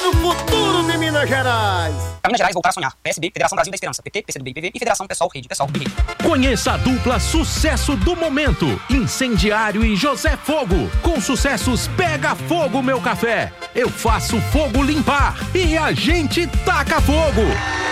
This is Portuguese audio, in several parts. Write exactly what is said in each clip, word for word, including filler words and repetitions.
o futuro de Minas Gerais. Minas Gerais, voltar a sonhar. P S B, Federação Brasil da Esperança. P T, P C do B e P V e Federação Pessoal Rede. Pessoal e Rede. Conheça a dupla sucesso do momento. Incendiário e José Fogo. Com sucessos Pega Fogo, meu café. Eu faço fogo limpar e a gente taca fogo.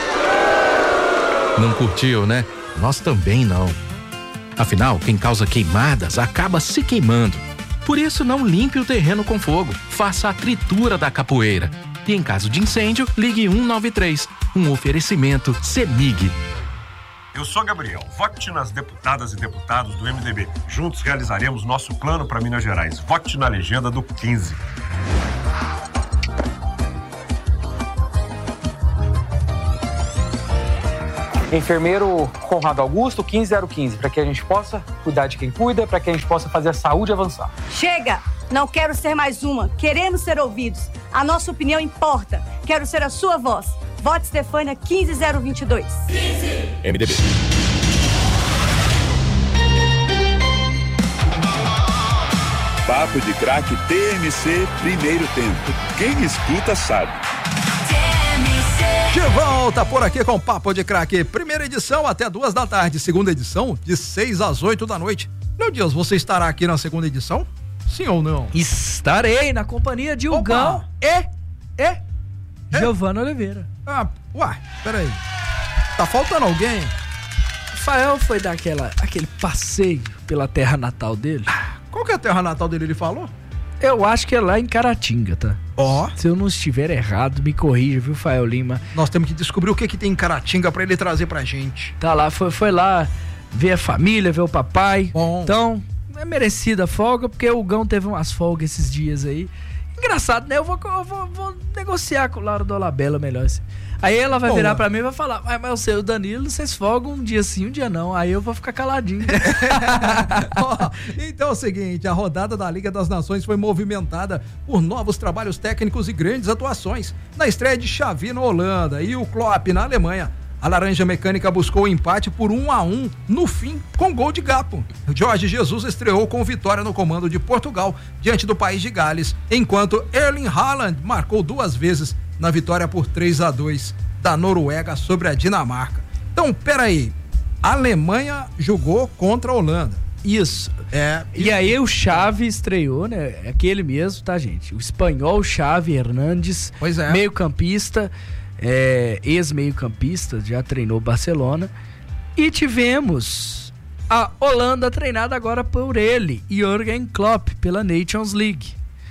Não curtiu, né? Nós também não. Afinal, quem causa queimadas acaba se queimando. Por isso, não limpe o terreno com fogo. Faça a tritura da capoeira. E em caso de incêndio, ligue um nove três. Um oferecimento CEMIG. Eu sou Gabriel. Vote nas deputadas e deputados do M D B. Juntos realizaremos nosso plano para Minas Gerais. Vote na legenda do quinze. Enfermeiro Conrado Augusto, quinze zero quinze, para que a gente possa cuidar de quem cuida, para que a gente possa fazer a saúde avançar. Chega! Não quero ser mais uma. Queremos ser ouvidos. A nossa opinião importa. Quero ser a sua voz. Vote Estefânia quinze zero vinte e dois. quinze. M D B. Papo de Craque T M C, primeiro tempo. Quem escuta sabe. De volta por aqui com Papo de Craque. Primeira edição até duas da tarde. Segunda edição de seis às oito da noite. Meu Deus, você estará aqui na segunda edição? Sim ou não? Estarei na companhia de Hugão e, e Giovana Oliveira. Ah, uai, peraí. Tá faltando alguém? Rafael foi dar aquela, aquele passeio pela terra natal dele. Qual que é a terra natal dele, ele falou? Eu acho que é lá em Caratinga, tá? Ó. Se eu não estiver errado, me corrija, viu, Fael Lima? Nós temos que descobrir o que que tem em Caratinga pra ele trazer pra gente. Tá lá, foi, foi lá ver a família, ver o papai. Bom. Então, é merecida a folga, porque o Gão teve umas folgas esses dias aí. Engraçado, né? Eu vou, eu vou, vou negociar com o Lauro Dolabella melhor assim. Aí ela vai Bom, virar pra mim e vai falar: ah, mas o seu Danilo, vocês folgam um dia sim, um dia não. Aí eu vou ficar caladinho. Oh, então é o seguinte: a rodada da Liga das Nações foi movimentada por novos trabalhos técnicos e grandes atuações. Na estreia de Xavi na Holanda e o Klopp na Alemanha, a Laranja Mecânica buscou o empate por um a um no fim, com gol de Gapo. Jorge Jesus estreou com vitória no comando de Portugal diante do país de Gales, enquanto Erling Haaland marcou duas vezes na vitória por três a dois da Noruega sobre a Dinamarca. Então, peraí, a Alemanha jogou contra a Holanda. Isso. É. E aí o Xavi estreou, né? Aquele mesmo, tá, gente? O espanhol Xavi Hernandes, pois é. meio-campista, é, ex-meio-campista, já treinou Barcelona. E tivemos a Holanda treinada agora por ele, Jürgen Klopp, pela Nations League.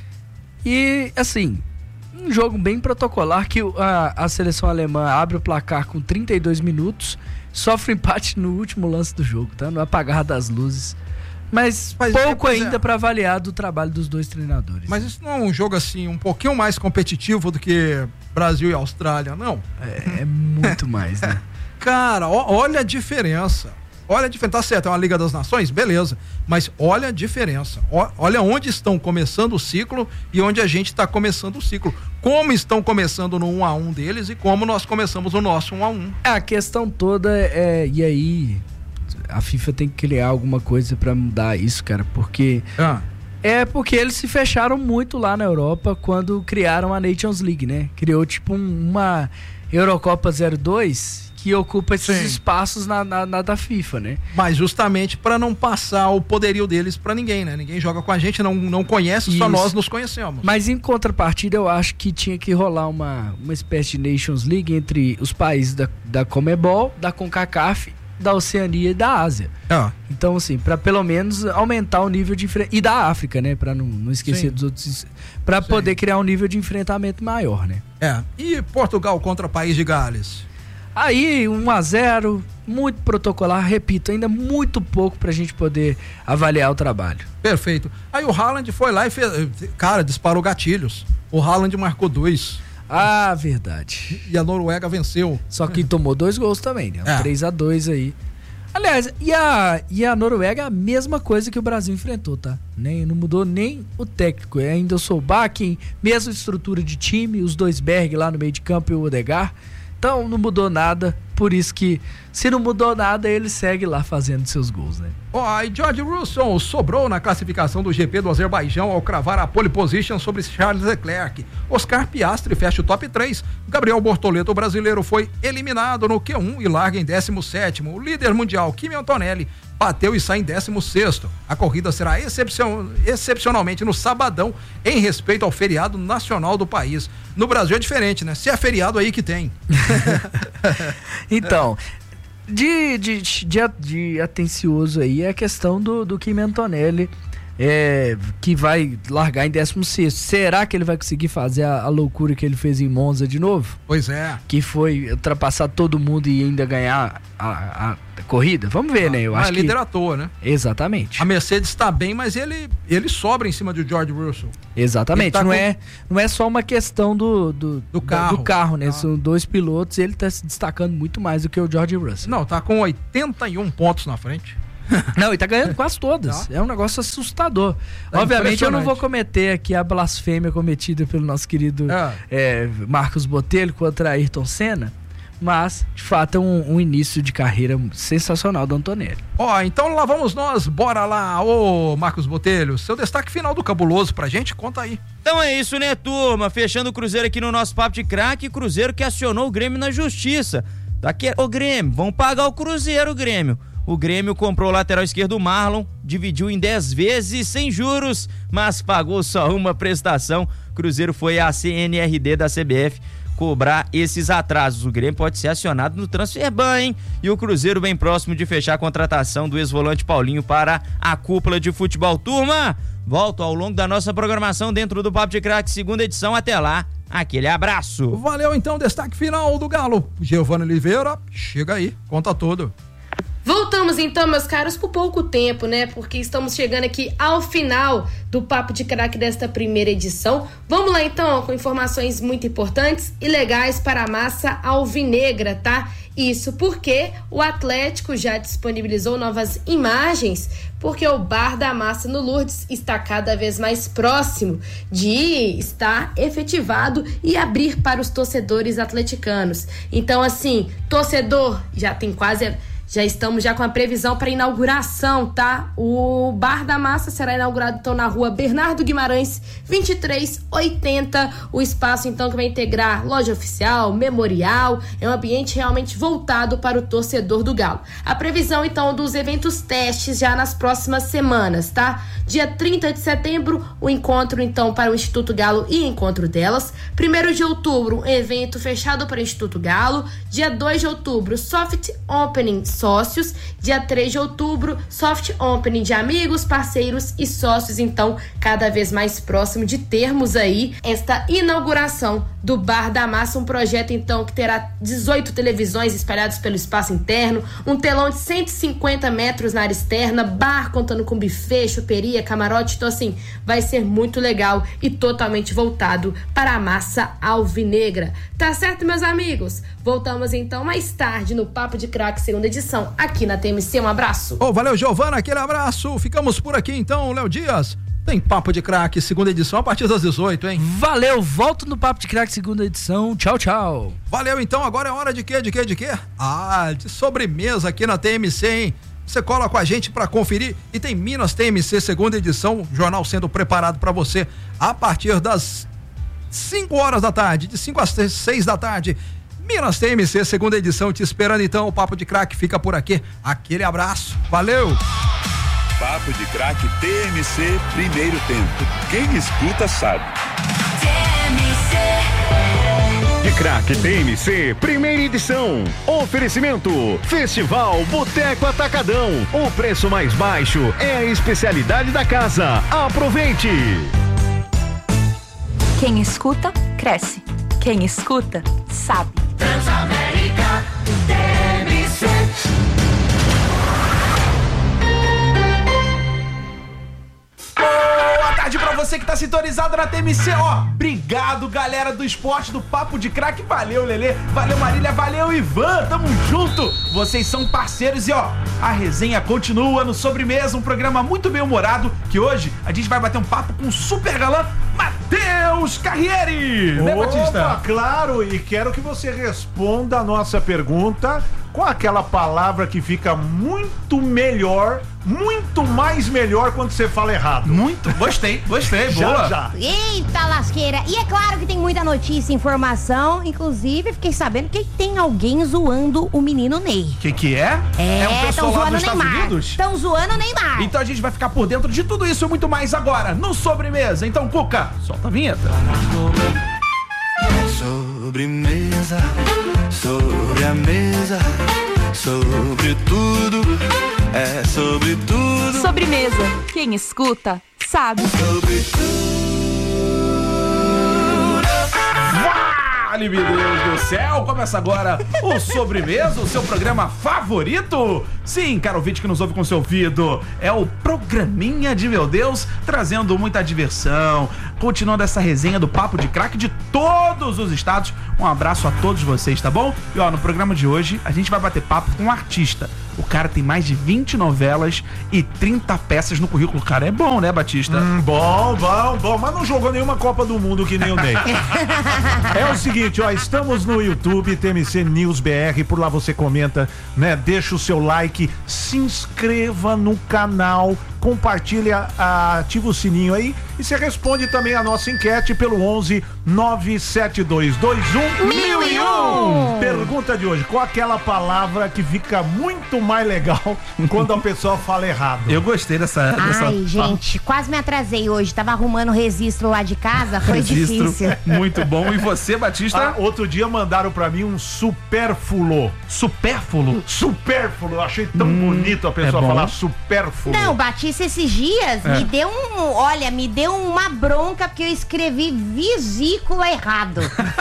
E, assim, um jogo bem protocolar que a, a seleção alemã abre o placar com trinta e dois minutos, sofre empate no último lance do jogo, tá? No apagar das luzes. Mas, Mas pouco é, ainda é. para avaliar do trabalho dos dois treinadores. Mas isso não é um jogo assim, um pouquinho mais competitivo do que Brasil e Austrália, não? É, é muito mais, né? Cara, ó, olha a diferença. Olha a diferença, tá certo, é uma Liga das Nações, beleza, mas olha a diferença, ó, olha onde estão começando o ciclo e onde a gente está começando o ciclo, como estão começando no um a um deles e como nós começamos o nosso um a um. A questão toda é, e aí a FIFA tem que criar alguma coisa para mudar isso, cara, porque ah. é porque eles se fecharam muito lá na Europa quando criaram a Nations League, né? Criou tipo um, uma Eurocopa zero dois que ocupa esses Sim. espaços na, na, na da FIFA, né? Mas justamente para não passar o poderio deles para ninguém, né? Ninguém joga com a gente, não, não conhece, Isso. só nós nos conhecemos. Mas em contrapartida, eu acho que tinha que rolar uma, uma espécie de Nations League entre os países da, da Comebol, da CONCACAF, da Oceania e da Ásia. Ah. Então, assim, para pelo menos aumentar o nível de enfrentamento. E da África, né? Para não, não esquecer Sim. dos outros. Para poder criar um nível de enfrentamento maior, né? É. E Portugal contra o país de Gales? Aí, um a zero, muito protocolar, repito, ainda muito pouco pra gente poder avaliar o trabalho. Perfeito. Aí o Haaland foi lá e fez, cara, disparou gatilhos. O Haaland marcou dois. Ah, verdade. E a Noruega venceu. Só que tomou dois gols também, né? É. três a dois aí. Aliás, e a, e a Noruega é a mesma coisa que o Brasil enfrentou, tá? Nem, não mudou nem o técnico. É ainda o Solbakken, mesma estrutura de time, os dois Berg lá no meio de campo e o Odegaard. Então não mudou nada, por isso que, se não mudou nada, ele segue lá fazendo seus gols, né? Ó, oh, e George Russell sobrou na classificação do G P do Azerbaijão ao cravar a pole position sobre Charles Leclerc. Oscar Piastri fecha o top três. Gabriel Bortoleto, o brasileiro, foi eliminado no Q um e larga em décimo sétimo. O líder mundial, Kimi Antonelli, bateu e sai em décimo sexto. A corrida será excepcion... excepcionalmente no sabadão, em respeito ao feriado nacional do país. No Brasil é diferente, né? Se é feriado aí que tem. Então, de, de, de, de atencioso aí é a questão do, do Kimi Antonelli, é, que vai largar em décimo sexto. Será que ele vai conseguir fazer a, a loucura que ele fez em Monza de novo? Pois é. Que foi ultrapassar todo mundo e ainda ganhar a, a, a corrida? Vamos ver, ah, né? Eu acho que... líder à toa, né? Exatamente. A Mercedes está bem, mas ele, ele sobra em cima do George Russell. Exatamente. Tá não, com... é, não é só uma questão do, do, do carro, do carro né? Ah. São dois pilotos e ele está se destacando muito mais do que o George Russell. Não, tá com oitenta e um pontos na frente. Não, e tá ganhando quase todas. É um negócio assustador. É Obviamente eu não vou cometer aqui a blasfêmia cometida pelo nosso querido é. É, Marcos Botelho contra Ayrton Senna, mas de fato é um, um início de carreira sensacional do Antonelli. Ó, oh, então lá vamos nós, bora lá. Ô Marcos Botelho, seu destaque final do Cabuloso pra gente, conta aí. Então é isso, né, turma? Fechando o Cruzeiro aqui no nosso Papo de Craque, Cruzeiro que acionou o Grêmio na justiça. Tá que... Ô Grêmio, vão pagar o Cruzeiro, Grêmio. O Grêmio comprou o lateral esquerdo Marlon, dividiu em dez vezes sem juros, mas pagou só uma prestação. Cruzeiro foi à C N R D da C B F cobrar esses atrasos. O Grêmio pode ser acionado no Transferban, hein? E o Cruzeiro bem próximo de fechar a contratação do ex-volante Paulinho para a cúpula de futebol. Turma, volto ao longo da nossa programação dentro do Papo de Craque, segunda edição. Até lá, aquele abraço. Valeu então, destaque final do Galo. Giovanni Oliveira, chega aí, conta tudo. Voltamos então, meus caros, por pouco tempo, né? Porque estamos chegando aqui ao final do Papo de Craque desta primeira edição. Vamos lá então, com informações muito importantes e legais para a massa alvinegra, tá? Isso porque o Atlético já disponibilizou novas imagens, porque o Bar da Massa no Lourdes está cada vez mais próximo de estar efetivado e abrir para os torcedores atleticanos. Então, assim, torcedor, já tem quase... Já estamos já com a previsão para inauguração, tá? O Bar da Massa será inaugurado então na rua Bernardo Guimarães, vinte e três oitenta. O espaço então que vai integrar loja oficial, memorial, é um ambiente realmente voltado para o torcedor do Galo. A previsão então dos eventos testes já nas próximas semanas, tá? Dia trinta de setembro, o encontro então para o Instituto Galo e Encontro Delas. primeiro de outubro, evento fechado para o Instituto Galo. Dia dois de outubro, Soft Opening sócios. Dia três de outubro, soft opening de amigos, parceiros e sócios, então cada vez mais próximo de termos aí esta inauguração do Bar da Massa, um projeto então que terá dezoito televisões espalhadas pelo espaço interno, um telão de cento e cinquenta metros na área externa, bar contando com buffet, choperia, camarote, então assim, vai ser muito legal e totalmente voltado para a massa alvinegra. Tá certo, meus amigos? Voltamos então mais tarde no Papo de Craque, segunda edição, aqui na T M C. Um abraço. Oh, valeu, Giovana, aquele abraço. Ficamos por aqui então, Léo Dias. Tem Papo de Craque, segunda edição, a partir das dezoito, hein? Valeu, volto no Papo de Craque, segunda edição. Tchau, tchau. Valeu, então, agora é hora de quê, de quê, de quê? Ah, de sobremesa aqui na T M C, hein? Você cola com a gente para conferir e tem Minas T M C, segunda edição, jornal sendo preparado para você a partir das cinco horas da tarde, de cinco às seis da tarde. Minas T M C, segunda edição, te esperando então. O Papo de Craque fica por aqui. Aquele abraço. Valeu! Papo de Craque T M C, primeiro tempo. Quem escuta sabe. T M C. De Craque T M C, primeira edição. Oferecimento: Festival Boteco Atacadão. O preço mais baixo é a especialidade da casa. Aproveite! Quem escuta, cresce. Quem escuta, sabe. Transamérica T M C. Boa tarde pra você que tá sintonizado na T M C, ó. Obrigado, galera do esporte do Papo de Craque. Valeu, Lelê. Valeu, Marília. Valeu, Ivan. Tamo junto. Vocês são parceiros e, ó, a resenha continua no Sobremesa, um programa muito bem humorado, que hoje a gente vai bater um papo com o super galã Matheus Matheus Carriere. Né, Batista? Opa, claro, e quero que você responda a nossa pergunta com aquela palavra que fica muito melhor, muito mais melhor quando você fala errado. Muito, gostei, gostei, já, boa. Já. Eita lasqueira. E é claro que tem muita notícia e informação. Inclusive, fiquei sabendo que tem alguém zoando o menino Ney. Que que é? É, é um pessoal tão lá zoando dos o Estados Neymar. Unidos? Estão zoando o Neymar. Então a gente vai ficar por dentro de tudo isso e muito mais agora, no Sobremesa. Então, Cuca, solta a vinheta. Sobremesa, sobre a mesa, sobre tudo, é sobre tudo. Sobremesa. Quem escuta, sabe. Sobre Vale, meu Deus do céu! Começa agora o Sobremesa, o seu programa favorito? Sim, caro ouvinte que nos ouve com seu ouvido, é o programinha de meu Deus, trazendo muita diversão, continuando essa resenha do Papo de Craque de todos os estados. Um abraço a todos vocês, tá bom? E ó, no programa de hoje, a gente vai bater papo com um artista. O cara tem mais de vinte novelas e trinta peças no currículo. O cara é bom, né, Batista? Hum, bom, bom, bom. Mas não jogou nenhuma Copa do Mundo que nem o Ney. É o seguinte, ó, estamos no YouTube, T M C News B R, por lá você comenta, né? Deixa o seu like, se inscreva no canal, compartilha, ativa o sininho aí e você responde também a nossa enquete pelo onze nove sete dois dois um mil e um. Pergunta de hoje, qual aquela palavra que fica muito mais legal quando a pessoa fala errado? Eu gostei dessa... dessa... Ai, gente, quase me atrasei hoje. Tava arrumando registro lá de casa, foi registro difícil. Muito bom. E você, Batista? Ah, outro dia mandaram pra mim um supérfluo. Supérfluo? Supérfluo. Achei tão hum, bonito a pessoa é falar supérfluo. Não, Batista, esses dias é. me deu um... Olha, me deu uma bronca porque eu escrevi vesícula errado.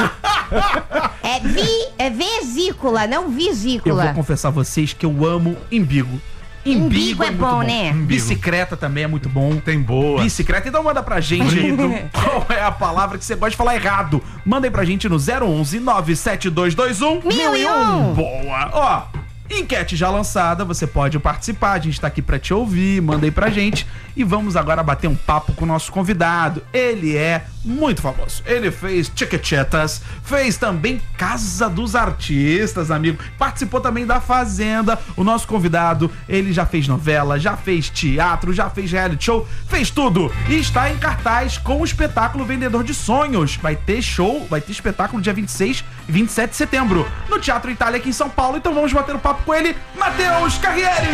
é, vi, é vesícula, não vesícula. Eu vou confessar a vocês que eu amo imbigo. Imbigo, imbigo é, é bom, bom, né? Imbigo. Bicicleta também é muito bom. Tem boa. Bicicleta, então manda pra gente qual é a palavra que você gosta de falar errado. Manda aí pra gente no zero onze nove sete dois dois um mil e um. Boa. Ó, enquete já lançada, você pode participar, a gente tá aqui pra te ouvir, manda aí pra gente. E vamos agora bater um papo com o nosso convidado. Ele é muito famoso. Ele fez Chiquechetas, fez também Casa dos Artistas, amigo. Participou também da Fazenda. O nosso convidado, ele já fez novela, já fez teatro, já fez reality show, fez tudo. E está em cartaz com o espetáculo Vendedor de Sonhos. Vai ter show, vai ter espetáculo dia vinte e seis e vinte e sete de setembro no Teatro Itália aqui em São Paulo. Então vamos bater um papo com ele, Matheus Carriere!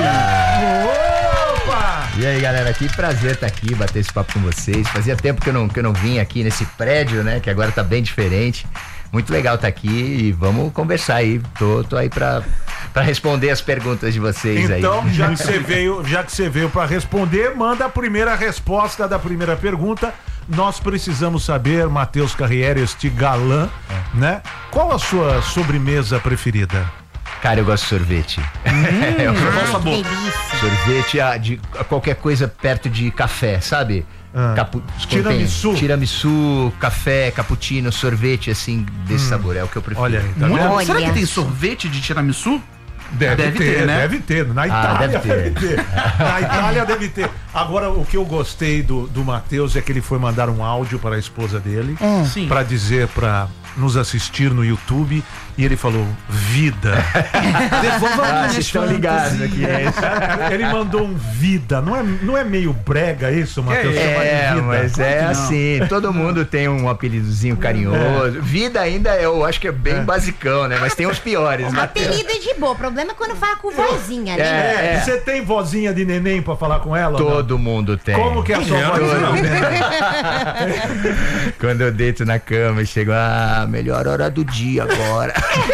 Opa! E aí, galera, que prazer estar aqui, bater esse papo com vocês. Fazia tempo que eu não, que eu não vim aqui nesse prédio, né, que agora tá bem diferente. Muito legal estar aqui e vamos conversar aí. Tô, tô aí pra, pra responder as perguntas de vocês aí. Então, já que você veio, já que você veio pra responder, manda a primeira resposta da primeira pergunta. Nós precisamos saber, Matheus Carriere, este galã, é. né? Qual a sua sobremesa preferida? Cara, eu gosto de sorvete. Hum, eu ah, gosto que sorvete ah, de qualquer coisa perto de café, sabe? Ah. Capu... Tiramisu. Tem, tiramisu, café, cappuccino, sorvete, assim, desse hum. sabor. É o que eu prefiro. Olha aí, tá Muito... Será que tem sorvete de tiramisu? Deve, deve ter, ter, né? Deve ter. Na Itália ah, deve, ter. deve ter. Na Itália deve ter. Agora, o que eu gostei do, do Matheus é que ele foi mandar um áudio para a esposa dele hum. para dizer para nos assistir no YouTube e ele falou, vida. Ah, vocês estão ligados aqui, né? Ele mandou um vida. Não é, não é meio brega isso, Matheus? É, é mas é não. assim, todo mundo tem um apelidozinho carinhoso. É. Vida ainda, eu acho que é bem é. basicão, né? Mas tem os piores. O apelido é de boa, o problema é quando fala com vozinha, né? É, é. Você tem vozinha de neném pra falar com ela? Todo mundo tem. Como que é a sua vozinha? Quando eu deito na cama e chego, ah, melhor hora do dia agora.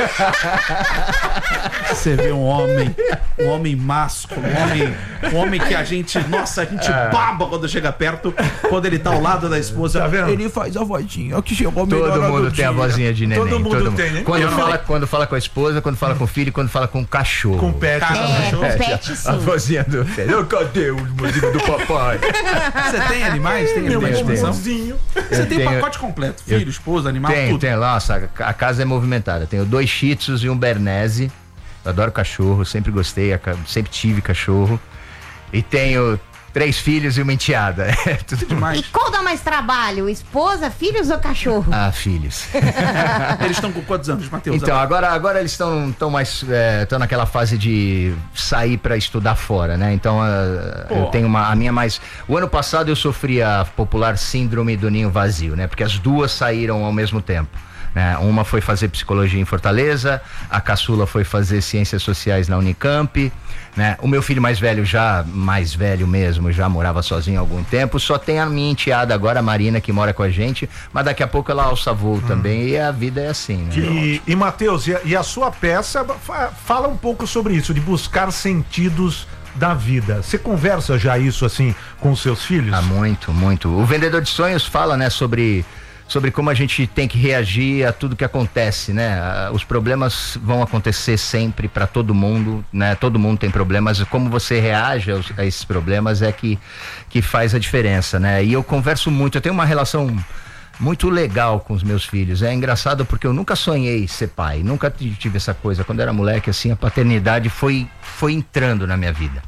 Você vê um homem, um homem másculo, um homem, um homem que a gente, nossa, a gente baba quando chega perto, quando ele tá ao lado da esposa, tá vendo? Ele faz a vozinha, que chegou melhor Todo mundo tem dia. a vozinha de neném. Todo mundo todo tem, mundo. né? Quando fala, quando fala com a esposa, quando fala com o filho, quando fala com o cachorro. Com o pet. É, com o pet, sim. A vozinha do pet. Cadê o vozinho do papai? Você tem animais? Tem Meu animais? Você tem tenho, pacote completo, filho, eu, esposa, animal, tem, tudo? Tem, nossa, a casa é movimentada. Tenho dois shih tzus e um bernese. Eu adoro cachorro, sempre gostei, sempre tive cachorro. E tenho Três filhos e uma enteada. É tudo demais. E qual dá mais trabalho? Esposa, filhos ou cachorro? Ah, filhos. Eles estão com quantos anos, Matheus? Então, agora, agora eles estão tão mais. Estão é, naquela fase de sair para estudar fora, né? Então, uh, eu tenho uma. A minha mais. O ano passado eu sofri a popular síndrome do ninho vazio, né? Porque as duas saíram ao mesmo tempo. Né? Uma foi fazer psicologia em Fortaleza, a caçula foi fazer ciências sociais na Unicamp, né? O meu filho mais velho, já mais velho mesmo, já morava sozinho há algum tempo, só tem a minha enteada agora, a Marina, que mora com a gente, mas daqui a pouco ela alça voo hum. também, e a vida é assim, né? E, e Matheus, e, e a sua peça fala um pouco sobre isso, de buscar sentidos da vida. Você conversa já isso assim com os seus filhos? Ah, muito, muito. O Vendedor de Sonhos fala, né, sobre sobre como a gente tem que reagir a tudo que acontece, né? Os problemas vão acontecer sempre para todo mundo, né? Todo mundo tem problemas, como você reage aos, a esses problemas é que, que faz a diferença, né? E eu converso muito, eu tenho uma relação muito legal com os meus filhos. É engraçado porque eu nunca sonhei ser pai, nunca tive essa coisa. Quando eu era moleque, assim, a paternidade foi, foi entrando na minha vida.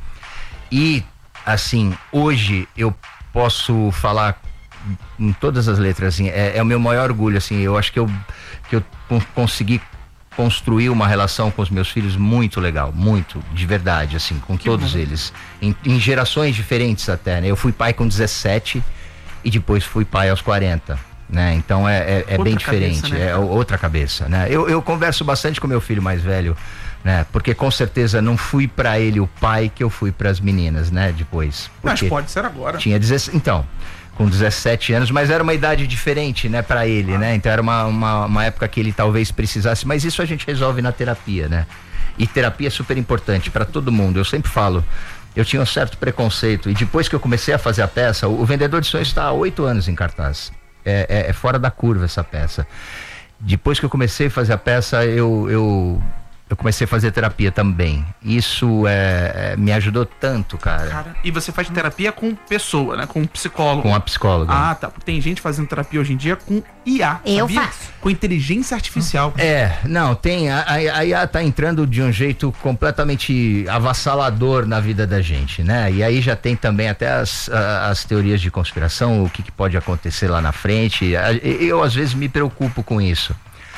E, assim, hoje eu posso falar em todas as letras, assim, é, é o meu maior orgulho, assim, eu acho que eu, que eu consegui construir uma relação com os meus filhos muito legal, muito, de verdade, assim, com que todos bom. eles, em, em gerações diferentes até, né? Eu fui pai com dezessete e depois fui pai aos quarenta, né? Então é, é, é bem diferente, cabeça, né? É outra cabeça, né? Eu, eu converso bastante com meu filho mais velho, né? Porque com certeza não fui pra ele o pai que eu fui pras meninas, né? Depois. Mas pode ser agora. Tinha dezessete, então... com dezessete anos, mas era uma idade diferente, né, para ele, ah. né? Então era uma, uma, uma época que ele talvez precisasse, mas isso a gente resolve na terapia, né? E terapia é super importante para todo mundo. Eu sempre falo, eu tinha um certo preconceito e depois que eu comecei a fazer a peça, o, o Vendedor de Sonhos está há oito anos em cartaz. É, é, é fora da curva essa peça. Depois que eu comecei a fazer a peça, eu... eu Eu comecei a fazer terapia também. Isso é, é, me ajudou tanto, cara. Cara. E você faz terapia com pessoa, né? Com um psicólogo. Com a psicóloga. Ah, tá. Tem gente fazendo terapia hoje em dia com I A. Eu sabia? faço. Com inteligência artificial. É, não, tem. A, a I A tá entrando de um jeito completamente avassalador na vida da gente, né? E aí já tem também até as, as teorias de conspiração, o que, que pode acontecer lá na frente. Eu, às vezes, me preocupo com isso.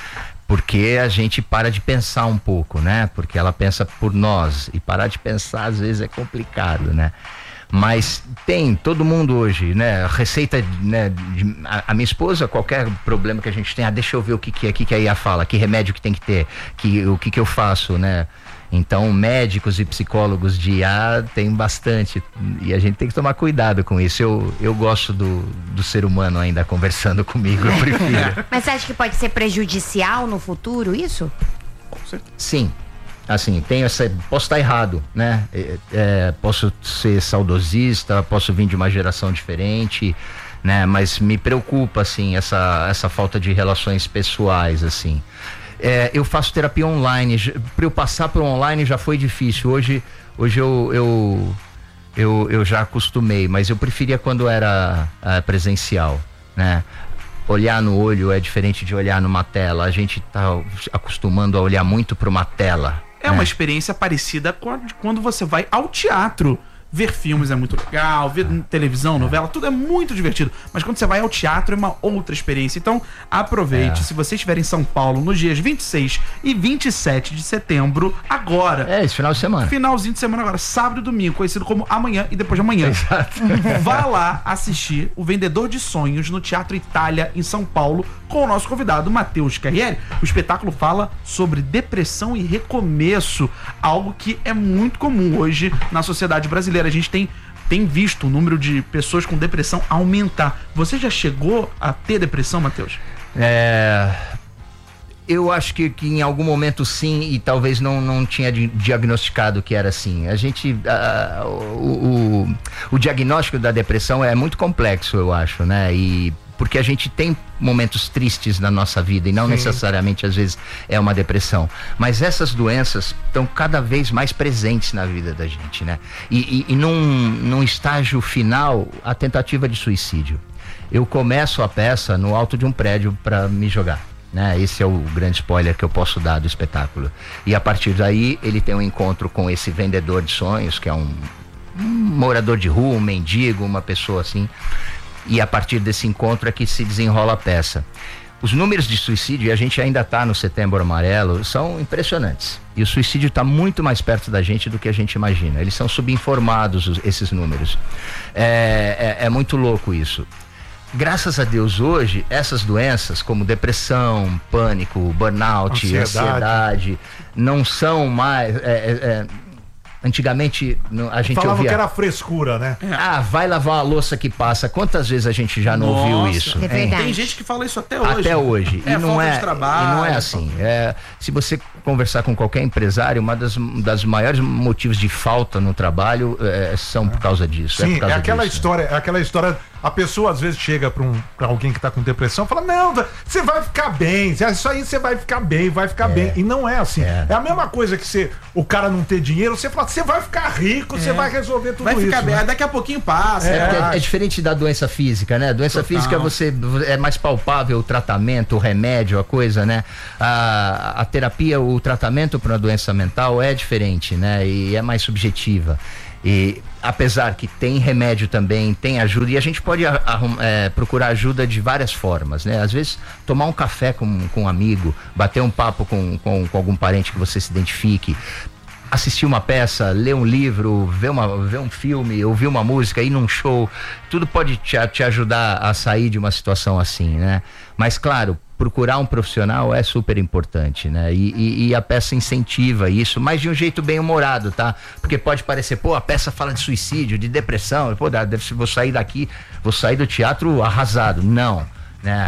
Porque a gente para de pensar um pouco, né? Porque ela pensa por nós. E parar de pensar, às vezes, é complicado, né? Mas tem, todo mundo hoje, né? Receita, né? De, a, a minha esposa, qualquer problema que a gente tenha, ah, deixa eu ver o que que é, que que a I A fala, que remédio que tem que ter, que, o que que eu faço, né? Então, médicos e psicólogos de I A tem bastante e a gente tem que tomar cuidado com isso. Eu, eu gosto do, do ser humano ainda conversando comigo, eu prefiro. Mas você acha que pode ser prejudicial no futuro, isso? Sim, assim, tenho essa, posso estar errado, né? É, é, posso ser saudosista, posso vir de uma geração diferente, né? Mas me preocupa, assim, essa, essa falta de relações pessoais, assim. É, eu faço terapia online. Para eu passar para o online já foi difícil. Hoje, hoje eu, eu, eu, eu já acostumei, mas eu preferia quando era uh, presencial, né? Olhar no olho é diferente de olhar numa tela. A gente está acostumando a olhar muito para uma tela. É, né? Uma experiência parecida com quando você vai ao teatro. Ver filmes é muito legal, ver televisão, novela, tudo é muito divertido. Mas quando você vai ao teatro é uma outra experiência. Então aproveite, é. Se você estiver em São Paulo nos dias vinte e seis e vinte e sete de setembro, agora. É, esse final de semana. Finalzinho de semana agora, sábado e domingo, conhecido como amanhã e depois de amanhã. Exato. Vá lá assistir o Vendedor de Sonhos no Teatro Itália, em São Paulo, com o nosso convidado, Matheus Carriere. O espetáculo fala sobre depressão e recomeço, algo que é muito comum hoje na sociedade brasileira. A gente tem, tem visto o número de pessoas com depressão aumentar. Você já chegou a ter depressão, Matheus? É... Eu acho que, que em algum momento sim, e talvez não, não tinha diagnosticado que era assim. A gente, uh, o, o, o diagnóstico da depressão é muito complexo, eu acho, né? E porque a gente tem momentos tristes na nossa vida e não Sim. necessariamente às vezes é uma depressão, mas essas doenças estão cada vez mais presentes na vida da gente, né? E, e, e num, num estágio final, a tentativa de suicídio. Eu começo a peça no alto de um prédio para me jogar, né? Esse é o grande spoiler que eu posso dar do espetáculo. E a partir daí ele tem um encontro com esse vendedor de sonhos, que é um um morador de rua, um mendigo, uma pessoa assim. E a partir desse encontro é que se desenrola a peça. Os números de suicídio, e a gente ainda está no Setembro Amarelo, são impressionantes. E o suicídio está muito mais perto da gente do que a gente imagina. Eles são subinformados, os, esses números. É, é, é muito louco isso. Graças a Deus, hoje, essas doenças como depressão, pânico, burnout, ansiedade, ansiedade não são mais... É, é, é, antigamente a gente falava ouvia... que era frescura, né? Ah, vai lavar a louça que passa. Quantas vezes a gente já não Nossa, ouviu isso? É verdade. Tem gente que fala isso até hoje. Até hoje. É, e, não falta é, de trabalho, e não é assim. É, se você conversar com qualquer empresário, uma das, das maiores motivos de falta no trabalho é, são por causa disso. Sim, é, por causa é aquela disso, história, é aquela história. A pessoa às vezes chega pra, um, pra alguém que tá com depressão e fala: não, você vai ficar bem, isso aí você vai ficar bem, vai ficar é. bem. E não é assim. É. é a mesma coisa que você, o cara não ter dinheiro, você fala: você vai ficar rico, você é. vai resolver tudo isso. Vai ficar isso, bem, né? daqui a pouquinho passa. É, é, é diferente da doença física, né? Doença Total. física você é mais palpável o tratamento, o remédio, a coisa, né? A, a terapia, o tratamento para uma doença mental é diferente, né? E é mais subjetiva. E apesar que tem remédio também, tem ajuda, e a gente pode arrum, é, procurar ajuda de várias formas, né? Às vezes tomar um café com, com um amigo, bater um papo com, com, com algum parente que você se identifique, assistir uma peça, ler um livro, ver, uma, ver um filme, ouvir uma música, ir num show, tudo pode te, te ajudar a sair de uma situação assim, né? Mas claro, procurar um profissional é super importante, né? E, e, e a peça incentiva isso, mas de um jeito bem humorado, tá? Porque pode parecer, pô, a peça fala de suicídio, de depressão, pô, deve, vou sair daqui, vou sair do teatro arrasado. Não, né?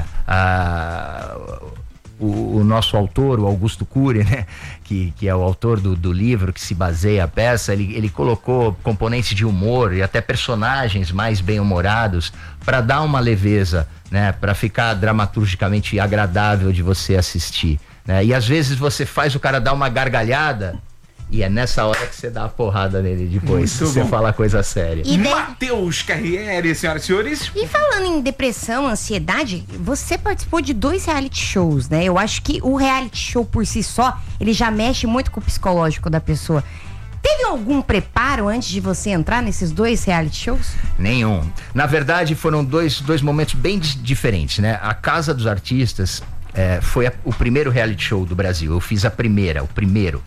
Ah, o, o nosso autor, o Augusto Cury, né? Que, que é o autor do, do livro que se baseia a peça, ele, ele colocou componentes de humor e até personagens mais bem-humorados para dar uma leveza, né? Para ficar dramaturgicamente agradável de você assistir, né? E às vezes você faz o cara dar uma gargalhada e é nessa hora que você dá a porrada nele depois, se você falar coisa séria. E de... Matheus Carriere, senhoras e senhores. E falando em depressão, ansiedade, você participou de dois reality shows, né? Eu acho que o reality show por si só, ele já mexe muito com o psicológico da pessoa. Teve algum preparo antes de você entrar nesses dois reality shows? Nenhum. Na verdade, foram dois, dois momentos bem diferentes, né? A Casa dos Artistas é, foi a, o primeiro reality show do Brasil. Eu fiz a primeira, o primeiro.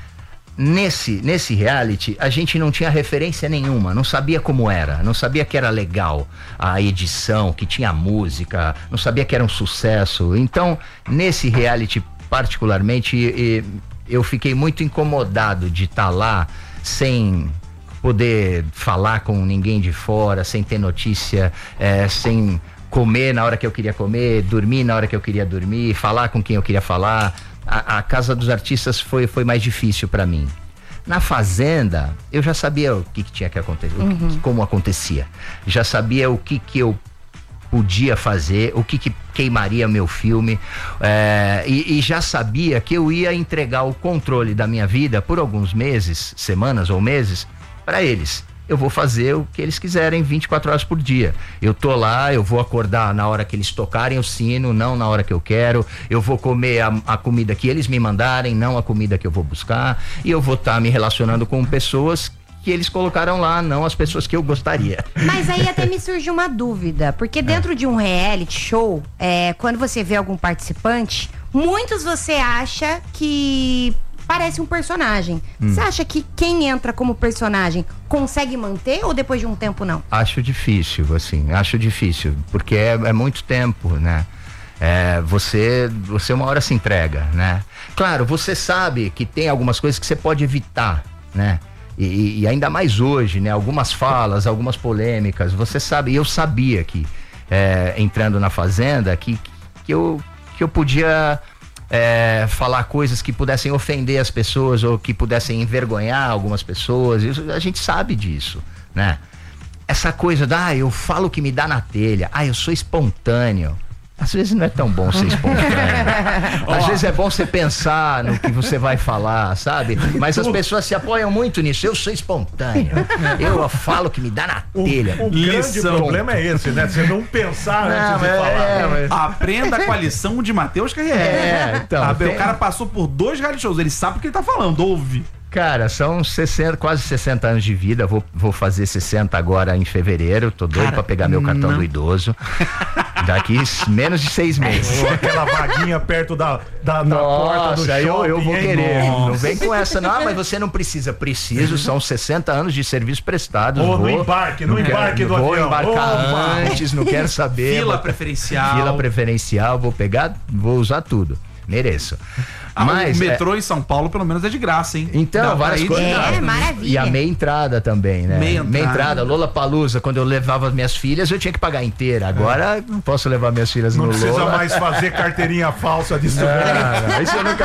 Nesse, nesse reality, a gente não tinha referência nenhuma, não sabia como era, não sabia que era legal a edição, que tinha música, não sabia que era um sucesso. Então, nesse reality particularmente, e, eu fiquei muito incomodado de estar lá sem poder falar com ninguém de fora, sem ter notícia, é, sem comer na hora que eu queria comer, dormir na hora que eu queria dormir, falar com quem eu queria falar. A, a Casa dos Artistas foi, foi mais difícil para mim. Na Fazenda, eu já sabia o que, que tinha que acontecer, uhum. o que, como acontecia. Já sabia o que, que eu podia fazer, o que, que queimaria meu filme, é, e, e já sabia que eu ia entregar o controle da minha vida por alguns meses, semanas ou meses, para eles. Eu vou fazer o que eles quiserem vinte e quatro horas por dia. Eu tô lá, eu vou acordar na hora que eles tocarem o sino, não na hora que eu quero. Eu vou comer a, a comida que eles me mandarem, não a comida que eu vou buscar. E eu vou estar tá me relacionando com pessoas que eles colocaram lá, não as pessoas que eu gostaria. Mas aí até me surge uma dúvida, porque dentro é. de um reality show, é, quando você vê algum participante, muitos você acha que parece um personagem. Hum. Você acha que quem entra como personagem consegue manter ou depois de um tempo não? Acho difícil, assim, acho difícil, porque é, é muito tempo, né? É, você, você uma hora se entrega, né? Claro, você sabe que tem algumas coisas que você pode evitar, né? E, e ainda mais hoje, né? Algumas falas, algumas polêmicas, você sabe, eu sabia que é, entrando na Fazenda que, que, eu, que eu podia é, falar coisas que pudessem ofender as pessoas ou que pudessem envergonhar algumas pessoas. Isso, a gente sabe disso, né? Essa coisa da, ah, eu falo o que me dá na telha, ah, eu sou espontâneo. Às vezes não é tão bom ser espontâneo. Às vezes é bom você pensar no que você vai falar, sabe? Mas as pessoas se apoiam muito nisso. Eu sou espontâneo. Eu falo que me dá na telha. O, o grande problema é esse, né? Você não pensar não, antes de é, falar. É, mas... Aprenda com a lição de Matheus Carriere. É, então. Sabe? Tem... O cara passou por dois reality shows. Ele sabe o que ele tá falando, ouve. Cara, são sessenta, quase sessenta anos de vida. Vou, vou fazer sessenta agora em fevereiro. Tô doido Cara, pra pegar meu cartão não. do idoso. Daqui menos de seis meses. Ou aquela vaguinha perto da, da, da Nossa, porta do shopping. Eu, eu vou hein? querer. Nossa. Não vem com essa, não. Mas você não precisa. Preciso. São sessenta anos de serviço prestado. Ou vou, no embarque, no embarque quero, do vou avião. Vou embarcar Opa. antes, não quero saber. Fila vou, preferencial. Fila preferencial. Vou pegar, vou usar tudo. Mereço. Ah, Mas, o metrô é... em São Paulo, pelo menos, é de graça, hein? Então, Dá várias coisas. É, maravilha. E a meia entrada também, né? Meia entrada. Meia entrada. Lollapalooza, quando eu levava as minhas filhas, eu tinha que pagar inteira. Agora, é. não posso levar minhas filhas não no Lola. Não precisa mais fazer carteirinha falsa de estudante. Ah, isso eu nunca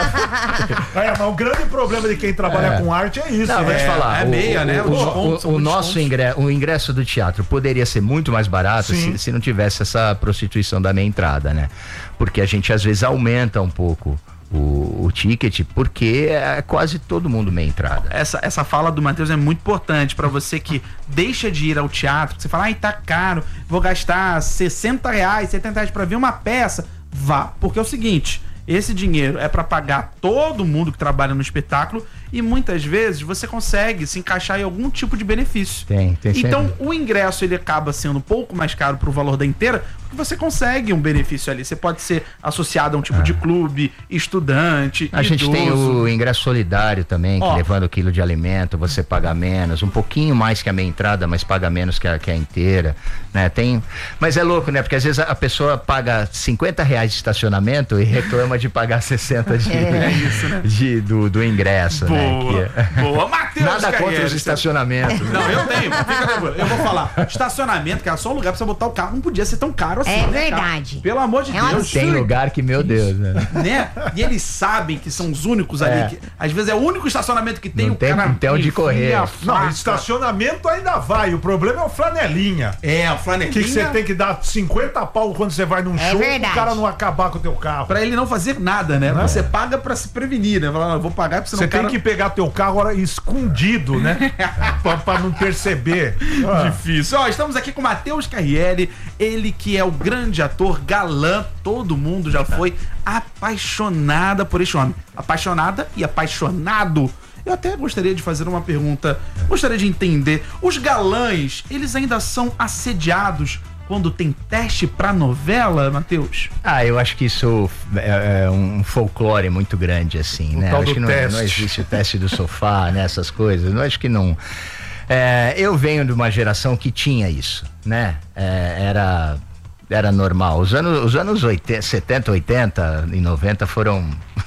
é, mas o grande problema de quem trabalha é. com arte é isso. Não, vou é. te falar. É o, meia, né? O, o, o, o nosso ingresso, o ingresso do teatro poderia ser muito mais barato se, se não tivesse essa prostituição da meia entrada, né? Porque a gente, às vezes, aumenta um pouco O, o ticket, porque é quase todo mundo meia entrada. Essa, essa fala do Matheus é muito importante pra você que deixa de ir ao teatro, que você fala, ai, tá caro, vou gastar sessenta reais, setenta reais pra ver uma peça. Vá, porque é o seguinte, esse dinheiro é pra pagar todo mundo que trabalha no espetáculo e muitas vezes você consegue se encaixar em algum tipo de benefício. Tem, tem Então sempre. o ingresso ele acaba sendo um pouco mais caro pro valor da inteira, porque você consegue um benefício ali. Você pode ser associado a um tipo ah. de clube, estudante, A idoso. gente tem o ingresso solidário também, que Ó. levando quilo de alimento, você paga menos, um pouquinho mais que a meia entrada, mas paga menos que a, que a inteira, né? Tem, mas é louco, né? Porque às vezes a, a pessoa paga cinquenta reais de estacionamento e reclama de pagar sessenta de, É isso, né? de, do, do ingresso, Boa, né? Que é... boa. Matheus Nada contra Carriere, os estacionamentos. Não, eu tenho, fica tranquilo. Eu vou falar. Estacionamento, que era só um lugar pra você botar o carro, não podia ser tão caro assim. É né, verdade. Cara? Pelo amor de É um Deus. Tem lugar que, meu Deus, né? Né? E eles sabem que são os únicos É. ali. Que, às vezes é o único estacionamento que tem Não o tem- cara. não tem onde enfia correr. a Não, faca. estacionamento ainda vai. O problema é o flanelinha. É, o flanelinha. Que você tem que dar cinquenta pau quando você vai num É show verdade. o cara não acabar com o teu carro. Pra ele não fazer nada, né? Você paga pra se prevenir, né? Fala, "Não, eu vou pagar pra você não Você tem cara... que pegar teu carro agora escondido, né? pra, pra não perceber. Ah. Difícil. Ó, estamos aqui com o Matheus Carriere, ele que é o grande ator galã, todo mundo já foi apaixonada por este homem. Apaixonada e apaixonado. Eu até gostaria de fazer uma pergunta, gostaria de entender, os galãs, eles ainda são assediados quando tem teste pra novela, Matheus? Ah, eu acho que isso é, é um folclore muito grande, assim, O né? tal Eu acho do que não, teste. não existe o teste do sofá, né? Essas coisas. Eu acho que não. É, eu venho de uma geração que tinha isso, né? É, era, era normal. Os anos, os anos oitenta, setenta, oitenta e noventa foram.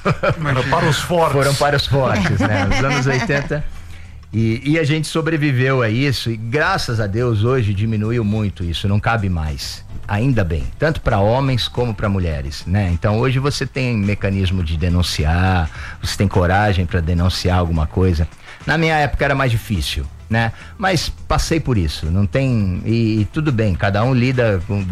Para os fortes. Foram para os fortes, né? Os anos oitenta. E, e a gente sobreviveu a isso e graças a Deus hoje diminuiu muito isso, não cabe mais, ainda bem, tanto para homens como para mulheres, né? Então hoje você tem mecanismo de denunciar, você tem coragem para denunciar alguma coisa. Na minha época era mais difícil, né? Mas passei por isso, não tem e, e tudo bem, cada um lida com,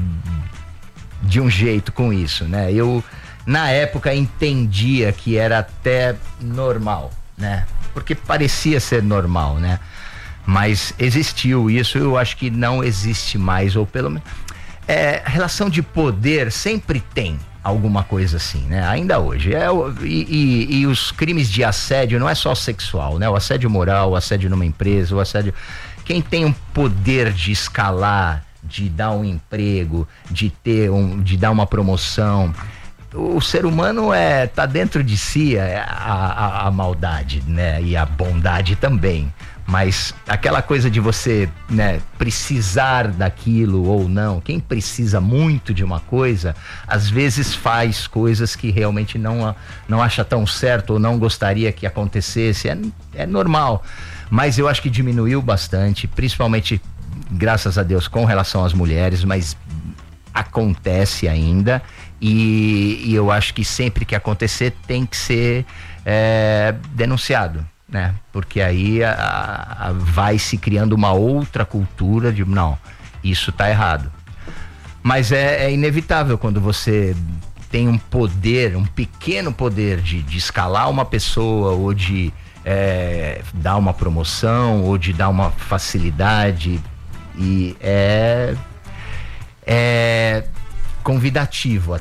de um jeito com isso, né? Eu na época entendia que era até normal, né? Porque parecia ser normal, né? Mas existiu isso, eu acho que não existe mais, ou pelo menos... É, relação de poder sempre tem alguma coisa assim, né? Ainda hoje. É, o- e, e- e os crimes de assédio não é só sexual, né? O assédio moral, o assédio numa empresa, o assédio... Quem tem um poder de escalar, de dar um emprego, de ter um, de dar uma promoção... O ser humano é tá dentro de si é, a, a, a maldade, né? E a bondade também. Mas aquela coisa de você, né, precisar daquilo ou não, quem precisa muito de uma coisa, às vezes faz coisas que realmente não, não acha tão certo ou não gostaria que acontecesse. É, é normal. Mas eu acho que diminuiu bastante, principalmente, graças a Deus, com relação às mulheres, mas acontece ainda. E, e eu acho que sempre que acontecer tem que ser é, denunciado, né? Porque aí a, a, vai se criando uma outra cultura de não, isso tá errado. Mas é, é inevitável quando você tem um poder, um pequeno poder de, de escalar uma pessoa ou de é, dar uma promoção ou de dar uma facilidade e é é convidativo até,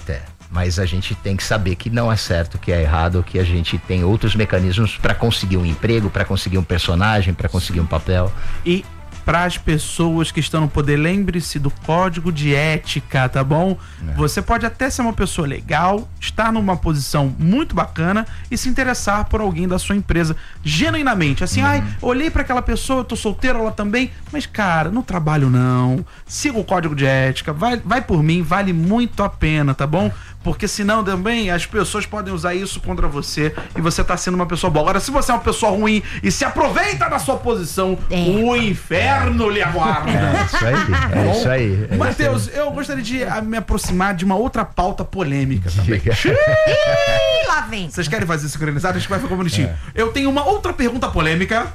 Mas a gente tem que saber que não é certo, que é errado, que a gente tem outros mecanismos para conseguir um emprego, para conseguir um personagem, para conseguir um papel. E para as pessoas que estão no poder, lembre-se do código de ética, tá bom? É. Você pode até ser uma pessoa legal, estar numa posição muito bacana e se interessar por alguém da sua empresa genuinamente. Assim, uhum. ai, olhei para aquela pessoa, eu tô solteiro, ela também, mas cara, não trabalho não. Siga o código de ética, vai, vai por mim, vale muito a pena, tá bom? Porque senão também as pessoas podem usar isso contra você e você tá sendo uma pessoa boa. Agora, se você é uma pessoa ruim e se aproveita da sua posição, é. o inferno lhe aguarda. É isso aí, é isso aí. É Matheus, eu gostaria de me aproximar de uma outra pauta polêmica também. Ih, lá vem. Vocês querem fazer sincronizado? Acho que vai ficar bonitinho. É. Eu tenho uma outra pergunta polêmica.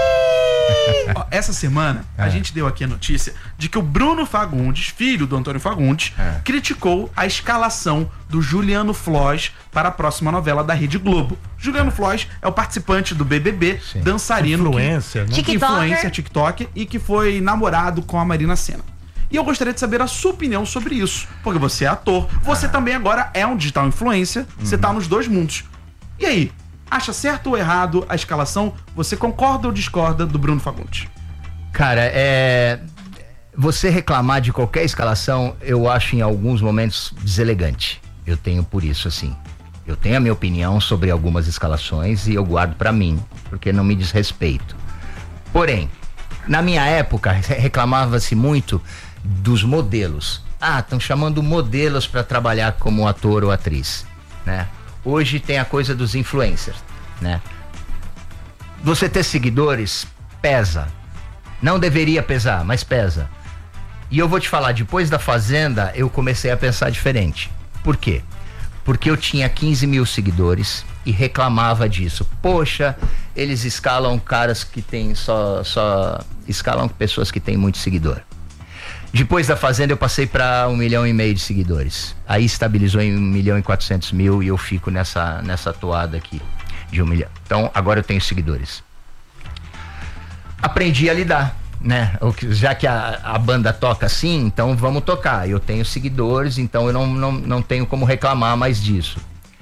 Ó, essa semana, é. a gente deu aqui a notícia de que o Bruno Fagundes, filho do Antônio Fagundes, é. criticou a escalação do Juliano Floss para a próxima novela da Rede Globo. Juliano é. Floss é o participante do B B B, Sim. dançarino, influencer, que, né? influencer, TikTok, e que foi namorado com a Marina Sena. E eu gostaria de saber a sua opinião sobre isso, porque você é ator, você ah. também agora é um digital influencer, uhum. você tá nos dois mundos. E aí, acha certo ou errado a escalação? Você concorda ou discorda do Bruno Fagundes? Cara, é... você reclamar de qualquer escalação, eu acho em alguns momentos deselegante. Eu tenho por isso, assim. Eu tenho a minha opinião sobre algumas escalações e eu guardo pra mim, porque não me diz respeito. Porém, na minha época, reclamava-se muito dos modelos. Ah, estão chamando modelos para trabalhar como ator ou atriz, né? Hoje tem a coisa dos influencers, né? Você ter seguidores pesa. Não deveria pesar, mas pesa. E eu vou te falar, depois da Fazenda, eu comecei a pensar diferente. Por quê? Porque eu tinha quinze mil seguidores e reclamava disso. Poxa, eles escalam caras que tem só, só escalam pessoas que têm muito seguidor. Depois da Fazenda eu passei para um milhão e meio de seguidores. Aí estabilizou em um milhão e quatrocentos mil e eu fico nessa, nessa toada aqui de um milhão. Então agora eu tenho seguidores. Aprendi a lidar, né? Já que a, a banda toca assim, então vamos tocar. Eu tenho seguidores, então eu não, não, não tenho como reclamar mais disso.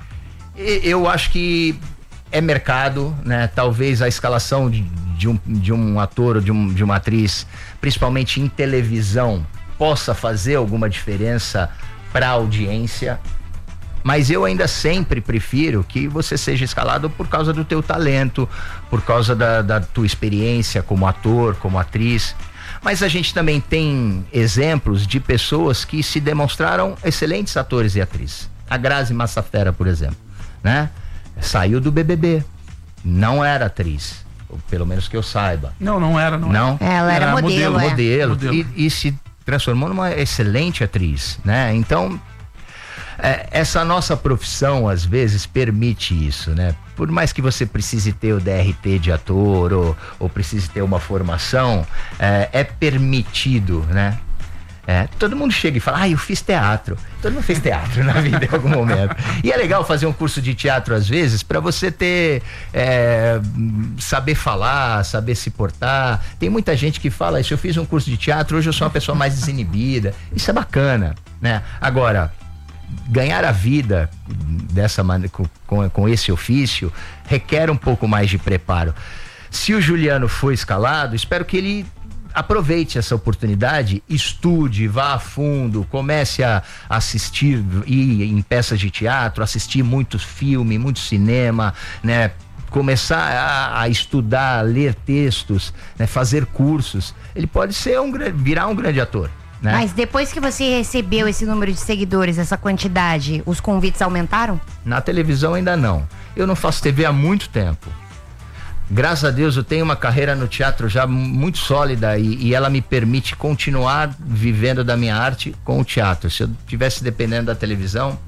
E, eu acho que é mercado, né? Talvez a escalação de, de, um, de um ator ou de, um, de uma atriz, principalmente em televisão, possa fazer alguma diferença para a audiência. Mas eu ainda sempre prefiro que você seja escalado por causa do teu talento, por causa da, da tua experiência como ator, como atriz. Mas a gente também tem exemplos de pessoas que se demonstraram excelentes atores e atrizes. A Grazi Massafera, por exemplo, né? Saiu do B B B, não era atriz, pelo menos que eu saiba. Não, não era, não. Não? Era, ela era, era modelo, modelo, modelo, modelo. E, e se transformou numa excelente atriz, né? Então, é, essa nossa profissão às vezes permite isso, né? Por mais que você precise ter o D R T de ator ou, ou precise ter uma formação, é, é permitido, né? É, todo mundo chega e fala, ah, eu fiz teatro. Todo mundo fez teatro na vida em algum momento. E é legal fazer um curso de teatro às vezes para você ter, é, saber falar, saber se portar. Tem muita gente que fala, se eu fiz um curso de teatro, hoje eu sou uma pessoa mais desinibida. Isso é bacana, né? Agora, ganhar a vida dessa maneira, com, com, com esse ofício, requer um pouco mais de preparo. Se o Juliano foi escalado, espero que ele aproveite essa oportunidade, estude, vá a fundo, comece a assistir, ir em peças de teatro, assistir muito filme, muito cinema, né? Começar a, a estudar, a ler textos, né? Fazer cursos. Ele pode ser um, virar um grande ator. Né? Mas depois que você recebeu esse número de seguidores, essa quantidade, os convites aumentaram? Na televisão ainda não. Eu não faço T V há muito tempo. Graças a Deus eu tenho uma carreira no teatro já muito sólida e, e ela me permite continuar vivendo da minha arte com o teatro. Se eu estivesse dependendo da televisão,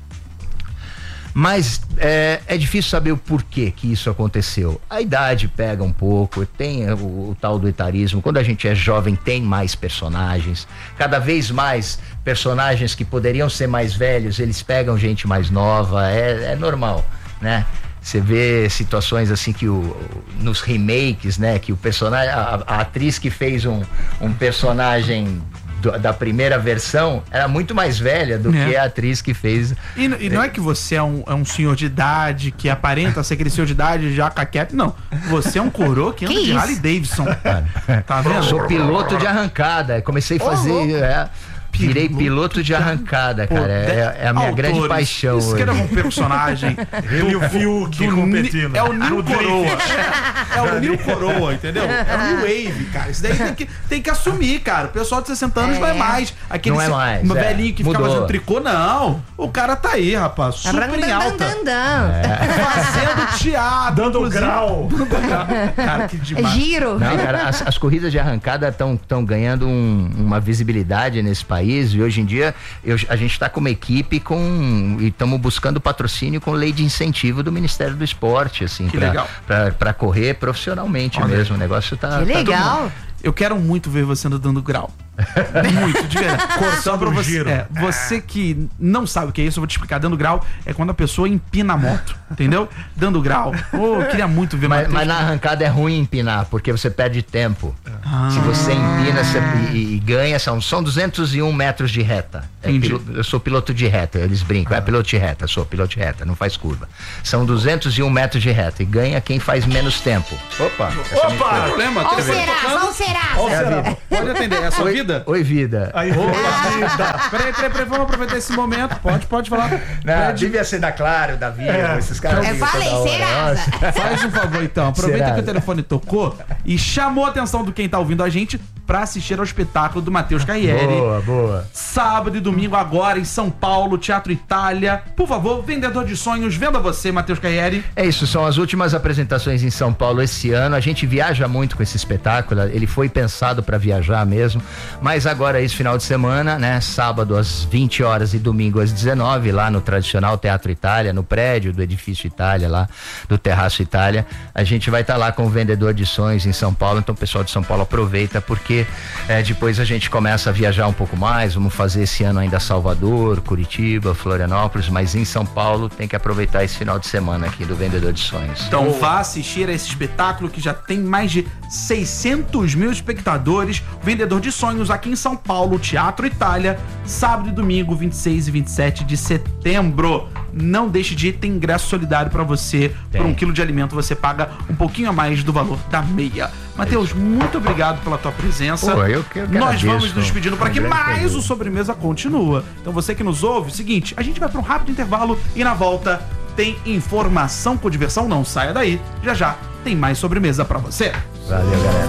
mas é, é difícil saber o porquê que isso aconteceu. A idade pega um pouco, tem o, o tal do etarismo. Quando a gente é jovem tem mais personagens, cada vez mais personagens que poderiam ser mais velhos, eles pegam gente mais nova, é, é normal, né? Você vê situações assim que o, nos remakes, né? Que o personagem, a, a atriz que fez um, um personagem do- da primeira versão era muito mais velha do É. que a atriz que fez. E, n- e não é que você é um, é um senhor de idade, que aparenta ser aquele senhor de idade já caquete, não. Você é um coroa que anda Que de isso? Harley Davidson. Tá vendo? Sou piloto de arrancada. Comecei a fazer. é, virei piloto de arrancada, Pô, cara. É, é a minha autores, grande paixão. Isso que era hoje. um personagem. Ele e o Fiuk do competindo. Ni- É o Nil No drift. Coroa. É, é o Nil Coroa, entendeu? É o New Wave, cara. Isso daí tem que, tem que assumir, cara. O pessoal de sessenta anos É. não é mais. Aquele Não é se- mais, um é. velhinho que fica Mudou. fazendo tricô, não. O cara tá aí, rapaz. Super em alta. Fazendo teatro. Dando inclusive. grau. Dando grau. Cara, que demais. Giro. Não, cara, as, as corridas de arrancada estão ganhando um- uma visibilidade nesse país e hoje em dia eu- a gente está com uma equipe com e estamos buscando patrocínio com lei de incentivo do Ministério do Esporte, assim, Que pra- legal. pra- pra correr profissionalmente mesmo. O negócio tá. Que tá legal. Eu quero muito ver você dando grau. Muito, de verdade. Só pra o você, giro. é, você que não sabe o que é isso, eu vou te explicar. Dando grau é quando a pessoa empina a moto, entendeu? Dando grau. Oh, eu queria muito ver Mas, Matheus. mas na arrancada é ruim empinar, porque você perde tempo. Ah. Se você empina você- e, e ganha, são, são duzentos e um metros de reta. É Entendi. pilo- eu sou piloto de reta, eles brincam, é piloto de reta, sou piloto de reta, não faz curva. São duzentos e um metros de reta e ganha quem faz menos tempo. Opa! essa minha Opa! esposa. Problema? Ó o Telefone Serasa, tocando? ó o Serasa. Ó o Serasa. Pode atender, é a sua Oi, vida? Oi, vida. Aí, Peraí, peraí, peraí, vamos aproveitar esse momento. Pode, pode falar. Não, Pede- devia ser da Claro, da Vivo, É. esses caras. Eu ligam falei, toda hora. Serasa. Nossa. Faz um favor então, aproveita Será? que o telefone tocou e chamou a atenção do quem tá ouvindo a gente pra assistir ao espetáculo do Matheus Carriere. Boa, boa. Sábado e domingo agora em São Paulo, Teatro Itália. Por favor, vendedor de sonhos, venda você, Matheus Carriere. É isso, são as últimas apresentações em São Paulo esse ano. A gente viaja muito com esse espetáculo, ele foi pensado para viajar mesmo, mas agora esse final de semana, né, sábado às vinte horas e domingo às dezenove, lá no tradicional Teatro Itália, no prédio do Edifício Itália, lá do Terraço Itália, a gente vai estar lá com o vendedor de sonhos em São Paulo. Então o pessoal de São Paulo aproveita, porque é, depois a gente começa a viajar um pouco mais. Vamos fazer esse ano ainda Salvador, Curitiba, Florianópolis, mas em São Paulo tem que aproveitar esse final de semana aqui do vendedor de sonhos. Então vá assistir a esse espetáculo que já tem mais de seiscentos mil espectadores. Vendedor de sonhos aqui em São Paulo, Teatro Itália, sábado e domingo, vinte e seis e vinte e sete de setembro. Não deixe de ir, tem ingresso solidário pra você. Tem. Por um quilo de alimento você paga um pouquinho a mais do valor da meia. Matheus, muito obrigado pela tua presença. Pô, eu que- eu que Nós agradeço. vamos nos despedindo para Um que grande mais prazer. o Sobremesa continua. Então você que nos ouve, seguinte, a gente vai para um rápido intervalo e na volta tem informação com diversão. Não saia daí. Já já tem mais Sobremesa pra você. Valeu, galera.